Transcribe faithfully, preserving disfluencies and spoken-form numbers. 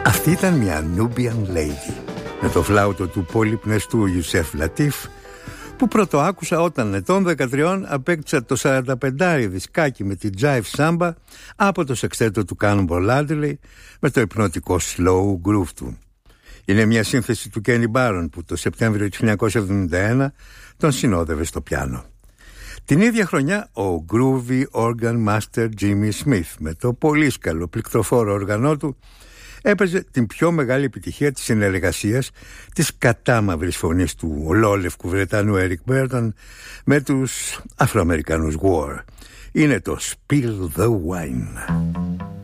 Αυτή ήταν μια Nubian Lady με το φλάουτο του πολυπνεστού Ιουσέφ Λατίφ, που πρώτο άκουσα όταν ετών δεκατριών απέκτησα το σαρανταπεντάρι δισκάκι με την Jive Samba από το σεξτέτο του Cannonball Adderley με το υπνοτικό slow groove του. Είναι μια σύνθεση του Kenny Barron που το Σεπτέμβριο του χίλια εννιακόσια εβδομήντα ένα τον συνόδευε στο πιάνο. Την ίδια χρονιά ο groovy organ master Jimmy Smith με το πολύ σκαλό πληκτροφόρο όργανό του έπαιζε την πιο μεγάλη επιτυχία της συνεργασίας της κατάμαυρης φωνής του ολόλευκου Βρετανού Eric Burton με τους Αφροαμερικανούς War. Είναι το Spill the Wine.